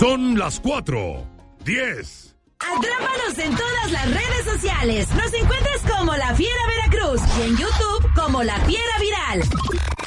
Son las 4:10. Atrápanos en todas las redes sociales. Nos encuentras como La Fiera Veracruz y en YouTube como La Fiera Viral.